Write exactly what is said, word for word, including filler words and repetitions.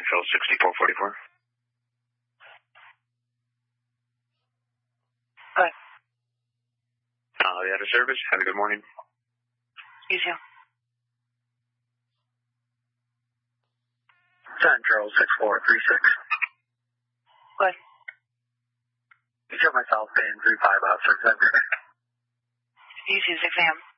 Phil sixty-four forty-four. Good. Uh, the out of service. Have a good morning. You too. San Charles six four three six. Good. You check myself in three five out for December. You too, six a.m.